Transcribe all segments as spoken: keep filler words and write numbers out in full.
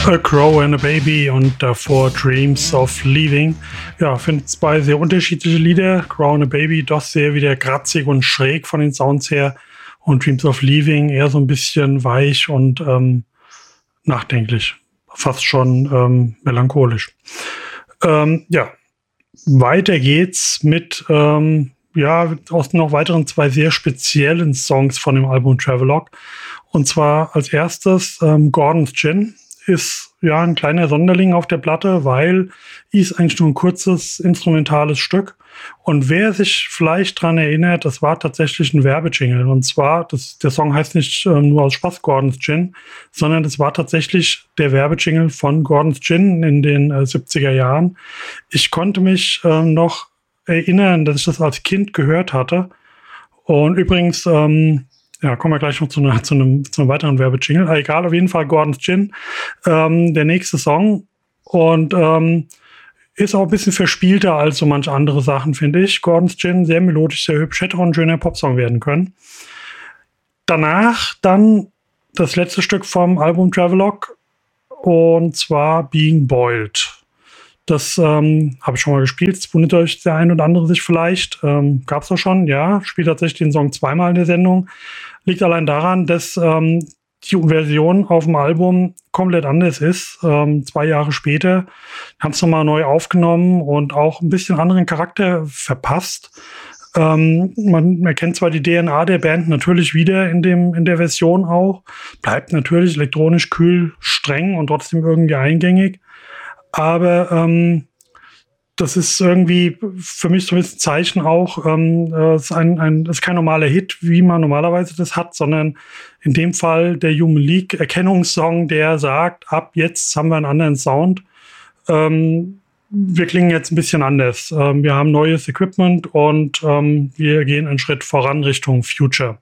A Crow and a Baby und davor Dreams of Leaving. Ja, finde zwei sehr unterschiedliche Lieder. Crow and a Baby doch sehr wieder kratzig und schräg von den Sounds her und Dreams of Leaving eher so ein bisschen weich und ähm, nachdenklich. Fast schon ähm, melancholisch. Ähm, ja, weiter geht's mit ähm, ja, aus noch weiteren zwei sehr speziellen Songs von dem Album Travelogue. Und zwar als erstes ähm, Gordon's Gin. Ist ja ein kleiner Sonderling auf der Platte, weil ist eigentlich nur ein kurzes instrumentales Stück. Und wer sich vielleicht dran erinnert, das war tatsächlich ein Werbejingle. Und zwar, das, der Song heißt nicht äh, nur aus Spaß Gordon's Gin, sondern das war tatsächlich der Werbejingle von Gordon's Gin in den äh, siebziger Jahren. Ich konnte mich äh, noch erinnern, dass ich das als Kind gehört hatte. Und übrigens, ähm, ja, kommen wir gleich noch zu, einer, zu, einem, zu einem weiteren Werbejingle. Aber egal, auf jeden Fall Gordon's Gin. Ähm, der nächste Song. Und ähm, ist auch ein bisschen verspielter als so manche andere Sachen, finde ich. Gordon's Gin, sehr melodisch, sehr hübsch. Hätte auch ein schöner Popsong werden können. Danach dann das letzte Stück vom Album Travelogue. Und zwar Being Boiled. Das ähm, habe ich schon mal gespielt. Das wundert euch der ein oder andere sich vielleicht. Ähm, Gab es doch schon, ja. Spielt tatsächlich den Song zweimal in der Sendung. Liegt allein daran, dass ähm, die Version auf dem Album komplett anders ist. Ähm, zwei Jahre später haben es nochmal neu aufgenommen und auch ein bisschen anderen Charakter verpasst. Ähm, man erkennt zwar die D N A der Band natürlich wieder in dem in der Version auch. Bleibt natürlich elektronisch kühl, streng und trotzdem irgendwie eingängig. Aber ähm, das ist irgendwie für mich so ein bisschen Zeichen auch, ähm, es ist, ein, ein, es ist kein normaler Hit, wie man normalerweise das hat, sondern in dem Fall der Human League Erkennungssong, der sagt, ab jetzt haben wir einen anderen Sound. Ähm, wir klingen jetzt ein bisschen anders. Ähm, wir haben neues Equipment und ähm, wir gehen einen Schritt voran Richtung Future.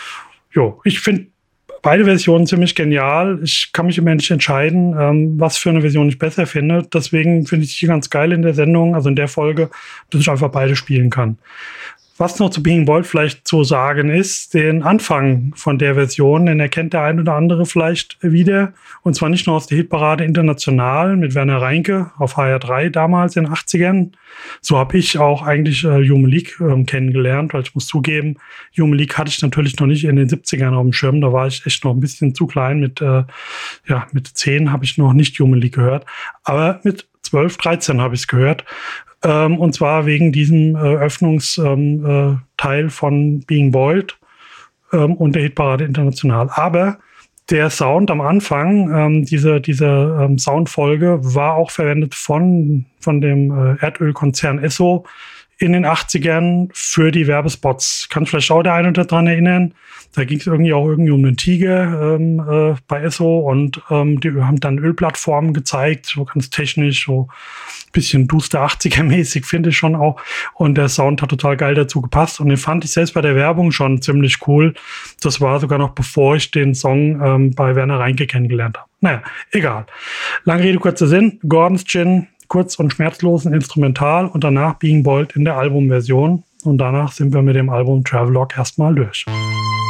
Jo, ich finde beide Versionen ziemlich genial. Ich kann mich immer nicht entscheiden, ähm, was für eine Version ich besser finde. Deswegen finde ich die ganz geil in der Sendung, also in der Folge, dass ich einfach beide spielen kann. Was noch zu Being Boiled vielleicht zu sagen ist, den Anfang von der Version, den erkennt der ein oder andere vielleicht wieder. Und zwar nicht nur aus der Hitparade international mit Werner Reinke auf H R drei damals in den achtzigern. So habe ich auch eigentlich äh, Human League äh, kennengelernt, weil ich muss zugeben, Human League hatte ich natürlich noch nicht in den siebzigern auf dem Schirm. Da war ich echt noch ein bisschen zu klein. Mit, äh, ja, mit zehn habe ich noch nicht Human League gehört. Aber mit zwölf, dreizehn habe ich es gehört. Ähm, und zwar wegen diesem äh, Öffnungsteil ähm, äh, von Being Boiled ähm, und der Hitparade international. Aber der Sound am Anfang, ähm, diese, diese ähm, Soundfolge, war auch verwendet von, von dem äh, Erdölkonzern Esso in den achtzigern für die Werbespots. Kann vielleicht auch der eine oder dran erinnern. Da ging es irgendwie auch irgendwie um einen Tiger ähm, äh, bei Esso und ähm, die haben dann Ölplattformen gezeigt, so ganz technisch, so ein bisschen duster achtziger-mäßig, finde ich schon auch. Und der Sound hat total geil dazu gepasst und den fand ich selbst bei der Werbung schon ziemlich cool. Das war sogar noch bevor ich den Song ähm, bei Werner Reinke kennengelernt habe. Naja, egal. Lange Rede, kurzer Sinn. Gordon's Gin, kurz und schmerzlos ein Instrumental und danach Being Boiled in der Albumversion. Und danach sind wir mit dem Album Travelogue erstmal durch.